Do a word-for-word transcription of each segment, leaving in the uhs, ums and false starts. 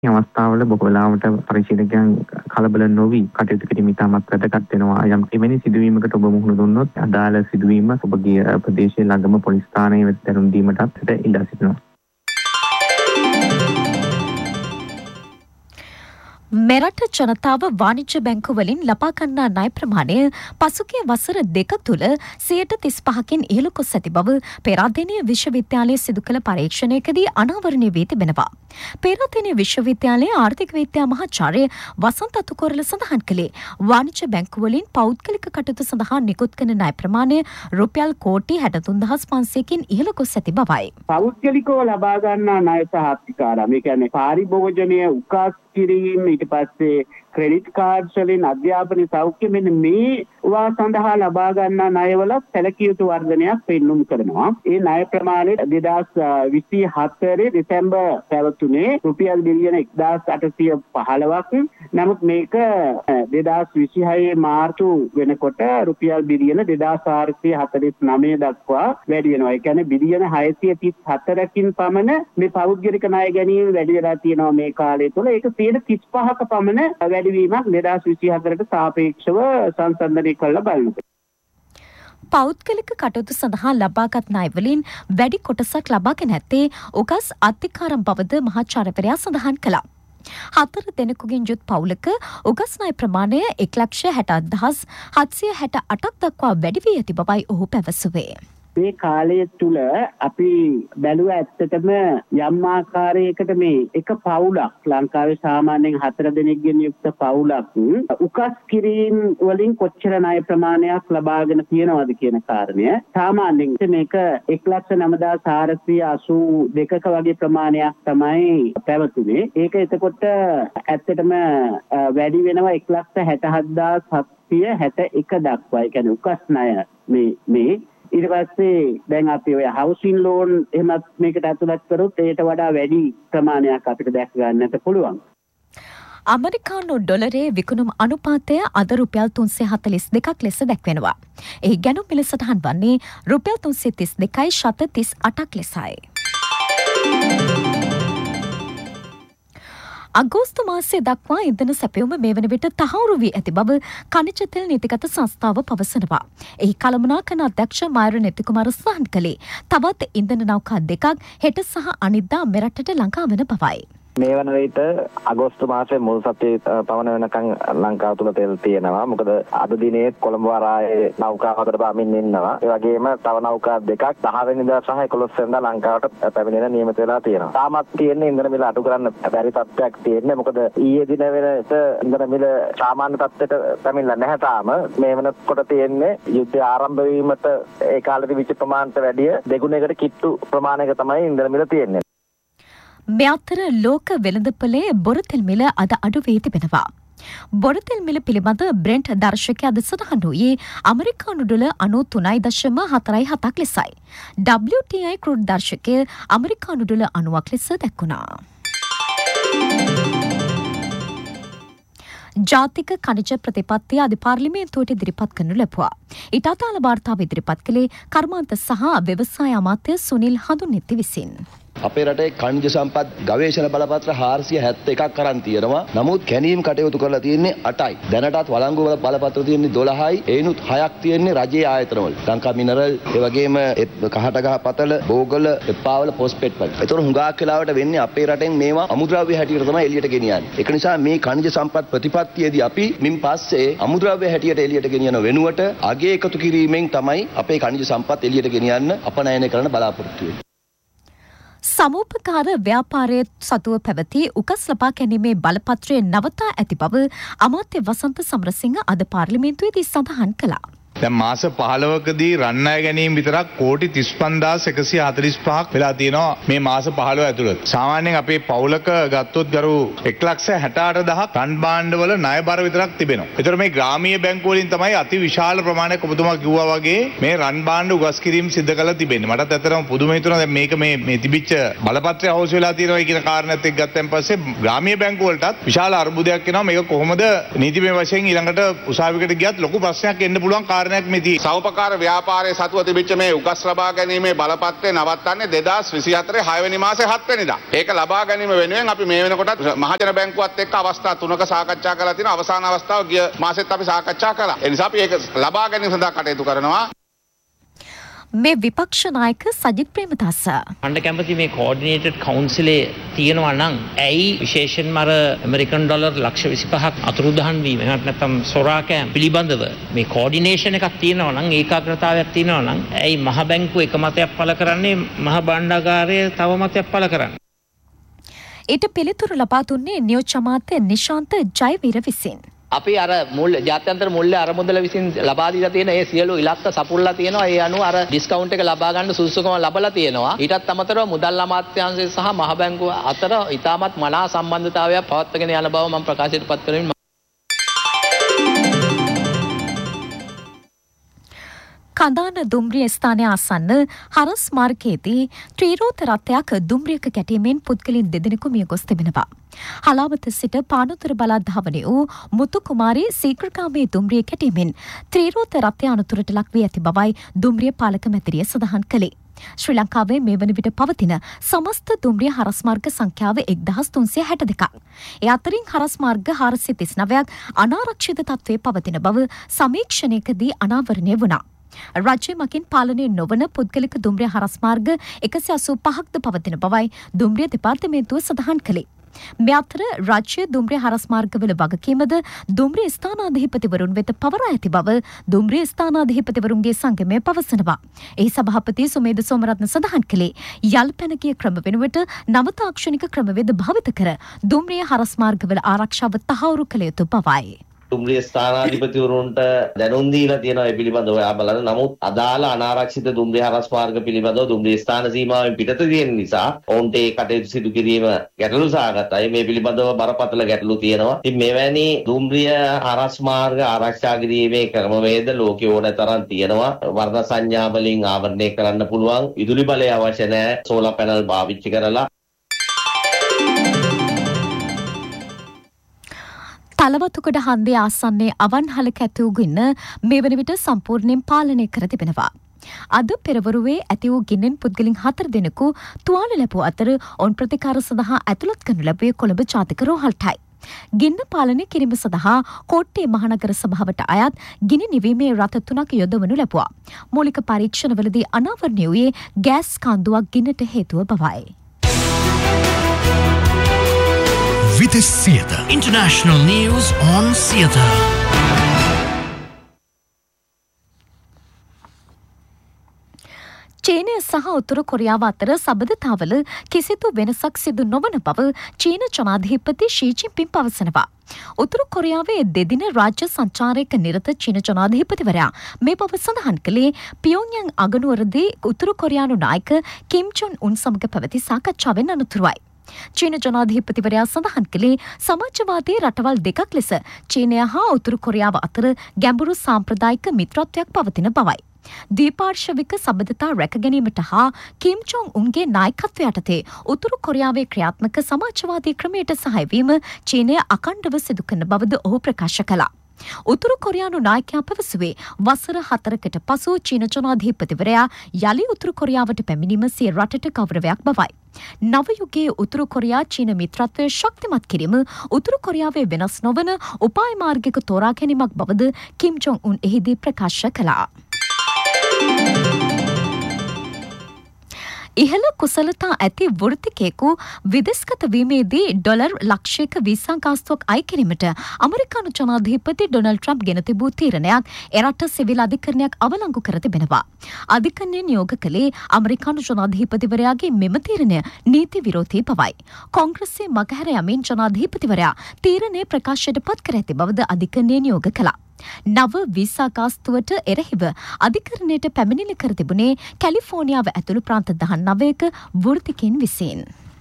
මේ අවස්ථාවල බොහෝ වෙලාවට පරිශීලකයන් කලබල නොවි කටයුතු කිරීම ඉතාමත් වැදගත් වෙනවා. යම් එවැනි සිදුවීමකට ඔබ මුහුණ දුන්නොත් අදාළ සිදුවීම ඔබගේ ප්‍රදේශයේ ළඟම පොලිස් ස්ථානයේ වෙත දැනුම් දීමටත් ඉඩ සිටිනවා. මෙරට ජනතාව වාණිජ්‍ය බැංකු වලින් ලබා ගන්නා ණය ප්‍රමාණය පසුගිය වසර දෙක තුළ සියයට තිස් පහකින් ඉහළ ගොස් ඇති බව පේරාදෙණිය විශ්වවිද්‍යාලයේ සිදු කළ පරීක්ෂණයකදී අනාවරණය වී තිබෙනවා. පේරාදෙණිය විශ්වවිද්‍යාලයේ ආර්ථික විද්‍යා මහාචාර්ය වසන්ත අතුකොරල සඳහන් කළේ වාණිජ්‍ය බැංකු වලින් පෞද්ගලික කටයුතු සඳහා නිකුත් කරන ණය ප්‍රමාණය රුපියල් කෝටි හැට තුන් දහස් පන්සියයකින් ඉහළ ගොස් ඇති බවයි. පෞද්ගලිකව ලබා ගන්නා ණය සහ අත්තිකාරම්, ඒ කියන්නේ පාරිභෝජනීය උකාස් කිරීම, ඊට පස්සේ ක්‍රෙඩිට් කාඩ්ස් වලින් අධ්‍යාපන සෞඛ්‍ය, මෙන්න මේවා සඳහා ලබා ගන්නා ණයවල සැලකිය යුතු වර්ධනයක් පෙන්눔 කරනවා. ඒ ණය ප්‍රමාණය දෙදාස් විසිහතර දෙසැම්බර් පැවතුනේ රුපියල් බිලියන එක්දාස් අටසිය පහළොවක්. නමුත් මේක දෙදාස් විසිහය මාර්තු වෙනකොට රුපියල් බිලියන දෙදාස් හාරසිය හතළිස් නවය දක්වා වැඩි වෙනවා. ඒ කියන්නේ බිලියන හයසිය තිස් හතරකින් පමණ මේ පෞද්ගලික ණය ගැනීම වැඩි වෙලා තියෙනවා මේ කාලය තුළ. ඒක සියයට තිස් පහක පමණ වැඩිවීමක් දෙදාස් විසිහතරට සාපේක්ෂව සංසන්දනය කරලා බලනකොට. පෞද්ගලික කටයුතු සඳහා ලබාගත් ණය වලින් වැඩි කොටසක් ලබාගෙන ඇත්තේ උගස් අධිකාරම් බවද මහාචාර්යවරයා සඳහන් කළා. හතර දෙනෙකුගෙන් යුත් පවුලක උගස් ණය ප්‍රමාණය එක ලක්ෂ හැට අටදහස් හත්සිය හැට අටක් දක්වා වැඩි වී ඇති බවයි ඔහු පැවසුවේ. මේ කාලය තුල අපි බැලුවා ඇත්තටම යම් ආකාරයකට මේ එක පවුලක් ලංකාවේ සාමාන්‍යයෙන් හතර දෙනෙක්ගෙන් යුක්ත පවුලක් උකස් කිරීම වලින් කොච්චර ණය ප්‍රමාණයක් ලබාගෙන තියෙනවද කියන කාරණය සාමාන්‍යයෙන් මේක එක ලක්ෂ නවදාස් හාරසිය අසූ දෙකක වගේ ප්‍රමාණයක් තමයි පැවතුනේ. ඒක එතකොට ඇත්තටම වැඩි වෙනවා එක ලක්ෂ හැට හත්දාස් හත්සිය හැට එක දක්වා. ඒ කියන්නේ උකස් ණය මේ මේ ඊට පස්සේ දැන් අපි ඔය හවුසින් ලෝන් එහෙමත් මේකට ඇතුළත් කරොත් ඒට වඩා වැඩි ප්‍රමාණයක් අපිට දැක ගන්නට පුළුවන්. ඇමරිකානු ඩොලරේ විකුණුම් අනුපාතය අද රුපියල් තුන්සිය හතළිස් දෙකක් ලෙස දැක්වෙනවා. එහි ගැනුම් මිල සටහන් වන්නේ රුපියල් තුන්සිය තිස් දෙකයි ශත තිස් අටක් ලෙසයි. අගෝස්තු මාසය දක්වා ඉන්ධන සැපයුම මේ වන විට තහවුරු වී ඇති බව ඛනිජ තෙල් නීතිගත සංස්ථාව පවසනවා. එහි කළමනාකරන අධ්‍යක්ෂ මයුර නෙතිකුමාර සඳහන් කළේ තවත් ඉන්ධන නෞකා දෙකක් හෙට සහ අනිද්දා මෙරටට ළඟා වන බවයි. මේ වන විට අගෝස්තු මාසයේ මුල් සතියේ පවන වෙනකන් ලංකාව තුල තෙල් තියෙනවා. මොකද අද දිනේ කොළඹ වරායේ නෞකා හතර බාමින් ඉන්නවා. ඒ වගේම තව නෞකා දෙකක් දහ වෙනිදා සහ එකොළොස් වෙනිදා ලංකාවට පැමිණෙන නියමිත වෙලා තියෙනවා. තාමත් තියෙන්නේ ඉන්ධන මිල අඩු කරන්න බැරි තත්ත්වයක් තියෙන්නේ. මොකද ඊයේ දින වෙනට ඉන්ධන මිල සාමාන්‍ය තත්ත්වයට පැමිණලා නැහැ තාම. මේ වෙනකොට තියෙන්නේ යුද්ධය ආරම්භ වීමට ඒ කාලෙදි විච ප්‍රමාණයට වැඩිය දෙගුණයකට කිට්ටු ප්‍රමාණයක තමයි ඉන්ධන මිල තියෙන්නේ. මේ අතර ලෝක වෙළඳපොලේ බොරතෙල් මිල අද අඩු වී තිබෙනවා. බොරතෙල් මිල පිළිබඳ බ්‍රෙන්ට් දර්ශකය අද සඳහන් වූයේ ඇමරිකානු ඩොලර් අනූ තුනයි දශම හතරයි හතක් ලෙසයි. ඩබ්ලිව් ටී ආයි ක්‍රූඩ් දර්ශකය ඇමරිකානු ඩොලර් අනූවක් ලෙස දැක්වුණා. ජාතික ඛනිජ ප්‍රතිපත්තිය අධි පාර්ලිමේන්තුවට ඉදිරිපත් කරනු ලැබුවා. ඊට අදාළ වාර්තාව ඉදිරිපත් කළේ කර්මාන්ත සහ ව්‍යවසාය අමාත්‍ය සුනිල් හඳුන්නෙත්ති විසින්. අපේ රටේ ඛනිජ සම්පත් ගවේෂණ බලපත්‍ර හාරසිය හැත්තෑ එකක් අරන් තියෙනවා. නමුත් කැණීම් කටයුතු කරලා තියෙන්නේ අටයි. දැනටත් වළංගු වල බලපත්‍ර තියෙන්නේ දොළහයි. ඒනුත් හයක් තියෙන්නේ රජයේ ආයතනවල. ලංකා මිනරල්, ඒ වගේම කහටගහ පතල, බෝගල, එප්පාවල, පොස්පෙට් වල. ඒතර හුඟක් වෙලාවට වෙන්නේ අපේ රටෙන් මේවා අමුද්‍රව්‍ය හැටියට තමයි එළියට ගෙනියන්නේ. ඒක නිසා මේ ඛනිජ සම්පත් ප්‍රතිපත්තියේදී අපි මින් පස්සේ අමුද්‍රව්‍ය හැටියට එළියට ගෙනියන වෙනුවට අගේ එකතු කිරීමෙන් තමයි අපේ ඛනිජ සම්පත් එළියට ගෙනියන්න අපනයනය කරන්න බලාපොරොත්තු වෙන්නේ. සමූපකාර ව්‍යාපාරයේ සතුව පැවති උකස් ලබා ගැනීමේ බලපත්‍රය නවතා ඇති බව අමාත්‍ය වසන්ත සමරසිංහ අද පාර්ලිමේන්තුවේදී සඳහන් කළා. දැන් මාස පහළොවකදී රන් අය ගැනීම විතරක් කෝටි තිස් පන්දාස් එකසිය හතළිස් පහක් වෙලා තියෙනවා මේ මාස පහළොව ඇතුළත. සාමාන්‍යයෙන් අපේ පවුලක ගත්තොත් ගරු එක ලක්ෂ හැට අට දහස් රන් භාණ්ඩවල ණය බර විතරක් තිබෙනවා. ඒතර මේ ග්‍රාමීය බැංකු වලින් තමයි අති විශාල ප්‍රමාණයක් ඔබතුමා කිව්වා වගේ මේ රන් භාණ්ඩ උගස් කිරීම සිදු කරලා තිබෙන්නේ. මටත් ඇත්තටම පුදුම හිතුණා දැන් මේක මේ මේ තිබිච්ච බලපත්‍රය අවශ්‍ය වෙලා තියෙනවා කියන කාරණාත් එක්ක ගත්තන් පස්සේ ග්‍රාමීය බැංකු වලටත් විශාල අර්බුදයක් එනවා. මේක කොහොමද නීතිමය වශයෙන් ඊළඟට උසාවියකට ගියත් ලොකු ප්‍රශ්නයක් එන්න පුළුවන් කාරණා වාදනයක් මෙදී සෞපකාර ව්‍යාපාරයේ සතුව තිබිච්ච මේ උගස් ලබා ගැනීමේ බලපත්‍රය නවත්තන්නේ දෙදාස් විසිහතරේ හයවෙනි මාසේ හත් වෙනිදා. ඒක ලබා ගැනීම වෙනුවෙන් අපි මේ වෙනකොටත් මහජන බැංකුවත් එක්ක අවස්ථා තුනක සාකච්ඡා කරලා තියෙනවා. අවසාන අවස්ථාව ගිය මාසෙත් අපි සාකච්ඡා කළා. ඒ නිසා අපි ඒක ලබා ගැනීම සඳහා කටයුතු කරනවා. මේ විපක්ෂ නායක සජිත් ප්‍රේමදාස අන්න කැමති මේ කෝඩිනේටඩ් කවුන්සිලේ තියෙනවා නම් ඇයි විශේෂයෙන්ම අර ඇමරිකන් ඩොලර් ලක්ෂ විසිපහක් අතුරුදහන් වීම එහෙම නැත්නම් සොරාකෑම් පිළිබඳව මේ කෝඩිනේෂන් එකක් තියෙනවා නම් ඒකාග්‍රතාවයක් තියෙනවා නම් ඇයි මහ බැංකුව එක මතයක් පළ කරන්නේ මහ භාණ්ඩාගාරය තව මතයක් පළ කරන්නේ? ඊට පිළිතුරු ලබා දුන්නේ නියෝජ්‍ය අමාත්‍ය නිශාන්ත ජයවීර විසින්. අපි අර මුල් ජාත්‍යන්තර මුල්‍ය අරමුදල විසින් ලබා දීලා තියෙන ඒ සියලු ඉලක්ක සපුරලා තියෙනවා. ඒ අනුව අර ඩිස්කවුන්ට් එක ලබා ගන්න සුදුසුකම ලැබලා තියෙනවා. ඊටත් අමතරව මුදල් අමාත්‍යාංශය සහ මහ බැංකුව අතර ඉතාමත් මනා සම්බන්ධතාවයක් පවත්වාගෙන යන බව මම ප්‍රකාශයට පත් කරමින් කඳාන දුම්රිය ස්ථානය ආසන්න හරස් මාර්ගයේදී ත්‍රිරෝත රථයක් දුම්රියක ගැටීමෙන් පුද්ගලයන් දෙදෙනෙකු මිය ගොස් තිබෙනවා. හලාවත සිට පානතුර බලාධාවනය වූ මුතු කුමාරී සීක්‍රකාමී දුම්රිය ගැටීමෙන් ත්‍රිරෝත රථය අනතුරට ලක් වී ඇති බවයි දුම්රිය පාලක මැදිරිය සඳහන් කළේ. ශ්‍රී ලංකාවේ මේ වන විට පවතින සමස්ත දුම්රිය හරස් මාර්ග සංඛ්‍යාව එක්දහස් තුන්සිය හැට දෙකක්. ඒ අතරින් හරස් මාර්ග හාරසිය තිස් නවයක් අනාරක්ෂිත තත්ත්වයේ පවතින බව සමීක්ෂණයකදී අනාවරණය වුණා. රජය මගින් පාලනය නොවන පුද්ගලික දුම්රිය හරස් මාර්ග එකසිය අසූ පහක්ද පවතින බවයි දුම්රිය දෙපාර්තමේන්තුව සඳහන් කළේ. මේ අතර රාජ්‍ය දුම්රිය හරස් මාර්ගවල වගකීමද දුම්රිය ස්ථානාධිපතිවරුන් වෙත පවරා ඇති බව දුම්රිය ස්ථානාධිපතිවරුන්ගේ සංගමය පවසනවා. එහි සභාපති සුමේද සෝමරත්න සඳහන් කළේ යල් පැනගිය ක්‍රම වෙනුවට නව තාක්ෂණික ක්‍රමවේද භාවිත කර දුම්රිය හරස් මාර්ගවල ආරක්ෂාව තහවුරු කළ යුතු බවයි. දුම්රිය ස්ථානාධිපතිවරුන්ට දැනුම් දීලා තියෙනවා ඒ පිළිබඳව ඔයා බලන්න. නමුත් අදාළ අනාරක්ෂිත දුම්රිය හරස් මාර්ග පිළිබඳව දුම්රිය ස්ථාන සීමාවෙන් පිටත තියෙන නිසා ඔවුන්ට ඒ කටයුතු සිදු කිරීම ගැටලු සහගතයි. මේ පිළිබඳව බරපතල ගැටලු තියෙනවා. ඉතින් මෙවැනි දුම්රිය හරස් මාර්ග ආරක්ෂා කිරීමේ ක්‍රමවේද ලෝකයේ ඕන තරම් තියෙනවා. වර්ණ සංඥා වලින් ආවරණය කරන්න පුළුවන්. විදුලි බලය අවශ්‍ය නැහැ. සෝලාර් පැනල් පාවිච්චි කරලා තලවතුකඩ හන්දිය ආසන්නයේ අවන්හලක ඇති වූ ගින්න මේ වන විට සම්පූර්ණයෙන් පාලනය කර තිබෙනවා. අද පෙරවරුවේ ඇති වූ ගින්නෙන් පුද්ගලින් හතර දෙනෙකු තුවාල ලැබූ අතර ඔවුන් ප්‍රතිකාර සඳහා ඇතුළත් කරනු ලැබුවේ කොළඹ ජාතික රෝහල්ටයි. ගින්න පාලනය කිරීම සඳහා කෝට්ටේ මහනගර සභාවට අයත් ගිනි නිවීමේ රථ තුනක් යොදවනු ලැබුවා. මූලික පරීක්ෂණවලදී අනාවරණය වූයේ ගෑස් කාන්දුවක් ගින්නට හේතුව බවයි. Vides Theatre. International news on theatre. චීනය සහ උතුරු කොරියාව අතර සබඳතාවල කිසිදු වෙනසක් සිදු නොවන බව චීන ජනාධිපති ෂී ජින්පින් පවසනවා. උතුරු කොරියාවේ දෙදින රාජ්‍ය සංචාරයක නිරත චීන ජනාධිපතිවරයා මේ බව සඳහන් කළේ පියොන්යන් අගනුවරදී උතුරු කොරියානු නායක කිම් ජොන් උන් සමග පැවති සාකච්ඡාවෙන් අනතුරුවයි. චීන ජනාධිපතිවරයා සඳහන් කළේ සමාජවාදී රටවල් දෙකක් ලෙස චීනය හා උතුරු කොරියාව අතර ගැඹුරු සාම්ප්‍රදායික මිත්‍රත්වයක් පවතින බවයි. ද්විපාර්ශ්වික සබඳතා රැක ගැනීමට හා කිම් ජොන් උන්ගේ නායකත්වය යටතේ උතුරු කොරියාවේ ක්‍රියාත්මක සමාජවාදී ක්‍රමයට සහායවීම චීනය අකණ්ඩව සිදු කරන බවද ඔහු ප්‍රකාශ කළා. උතුරු කොරියානු නායකයා පැවසුවේ වසර හතරකට පසු චීන ජනාධිපතිවරයා යලි උතුරු කොරියාවට පැමිණීම සිය රටට ගෞරවයක් බවයි. නව යුගයේ උතුරු කොරියා චීන මිත්‍රත්වය ශක්තිමත් කිරීම උතුරු කොරියාවේ වෙනස් නොවන උපාය මාර්ගික තෝරා ගැනීමක් බවද කිම් ජොන් උන් එහිදී ප්‍රකාශ කළා. ඉහළ කුසලතා ඇති වෘත්තිකයෙකු විදෙස්ගත වීමේදී ඩොලර් ලක්ෂයක වීසා ගාස්තුවක් අය කිරීමට අමරිකානු ජනාධිපති ඩොනල්ඩ් ට්‍රම්ප් ගෙන තිබූ තීරණයක් එරට සිවිල් අධිකරණයක් අවලංගු කර තිබෙනවා. අධිකරණය නියෝග කළේ අමරිකානු ජනාධිපතිවරයාගේ මෙම තීරණය නීති විරෝධී බවයි. කොංග්‍රසයේ මගහැර යමින් ජනාධිපතිවරයා තීරණය ප්‍රකාශයට පත් කර ඇති බවද අධිකරණය නියෝග කළා. නව වීසා ගාස්තුවට එරෙහිව අධිකරණයට පැමිණිලි කර තිබුණේ කැලිෆෝනියාව ඇතුළු ප්‍රාන්ත දහනවයක වෘත්තිකයින් විසින්.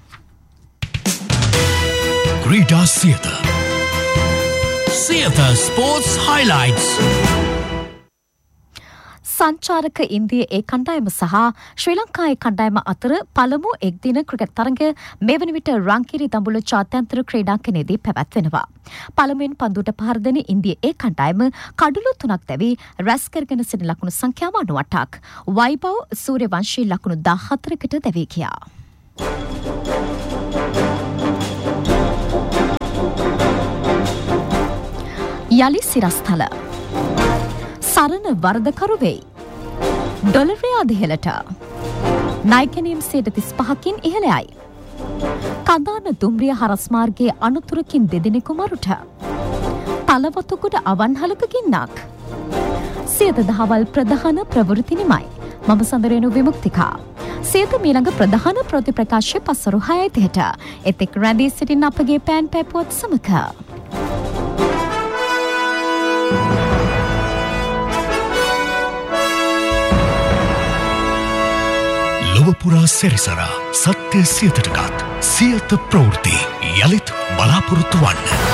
Krita Theatre. Theatre Sports Highlights. සංචාරක ඉන්දිය ඒ කණ්ඩායම සහ ශ්‍රී ලංකාවේ කණ්ඩායම අතර පළමු එක්දින ක්‍රිකට් තරඟ මේ වන විට රංකිරි දඹුල්ල ජාත්‍යන්තර ක්‍රීඩාංගණයේදී පැවැත්වෙනවා. පළමුවෙන් පන්දුවට පහර දෙන ඉන්දිය ඒ කණ්ඩායම කඩලු තුනක් දැවී රැස් කරගෙන සිටින ලකුණු සංඛ්‍යාව අනූඅටක්. වෛභව් සූර්යවංශී ලකුණු දාහතරකට දැවී ගියා. යලි සිරස්තල සරණ වරදකරු වෙයි. ඩොලරය අද ඉහළට. ණය ගැනීම් සියයට තිස් පහකින් ඉහළයි. කඳාන දුම්රිය හරස් මාර්ගයේ අනුතුරකින් දෙදෙනෙකු මරුට. තලවතුකුඩ අවන්හලක ගින්නක්. සියත දහවල් ප්‍රධාන ප්‍රවෘත්ති නිමයි. මම සඳරේනු විමුක්තිකා. සියත මීළඟ ප්‍රධාන ප්‍රති ප්‍රකාශය පසරු හයයි තිහට. එතෙක් රැඳී සිටින අපගේ පෑන් පැපුවත් සමග. ලොවපුරා සැරිසරා සත්‍ය සියතටගත් සියත ප්‍රවෘත්ති යළිත් බලාපොරොත්තු වන්න.